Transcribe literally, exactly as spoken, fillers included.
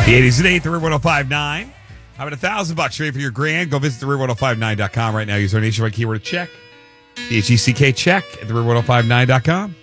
The eighties and eight, the Real ten fifty-nine. How about a thousand bucks straight for your grand? Go visit the real ten fifty-nine dot com right now. Use our nationwide keyword check. C H E C K check at the real ten fifty-nine dot com.